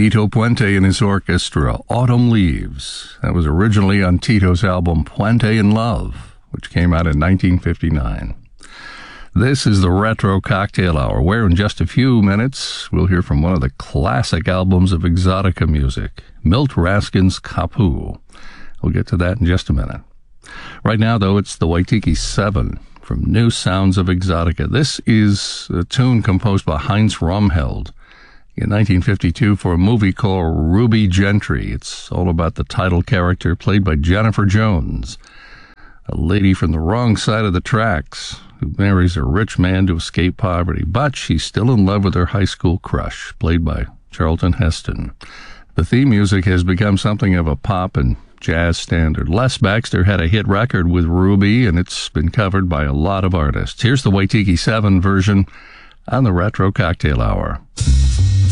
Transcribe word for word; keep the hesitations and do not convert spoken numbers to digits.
Tito Puente and his orchestra, Autumn Leaves. That was originally on Tito's album Puente in Love, which came out in nineteen fifty-nine. This is the Retro Cocktail Hour, where in just a few minutes we'll hear from one of the classic albums of exotica music, Milt Raskin's Kapu. We'll get to that in just a minute. Right now, though, it's the Waitiki seven from New Sounds of Exotica. This is a tune composed by Heinz Romheld in nineteen fifty-two for a movie called Ruby Gentry. It's all about the title character played by Jennifer Jones, a lady from the wrong side of the tracks who marries a rich man to escape poverty, but she's still in love with her high school crush, played by Charlton Heston. The theme music has become something of a pop and jazz standard. Les Baxter had a hit record with Ruby, and it's been covered by a lot of artists. Here's the Waitiki seven version on the Retro Cocktail Hour.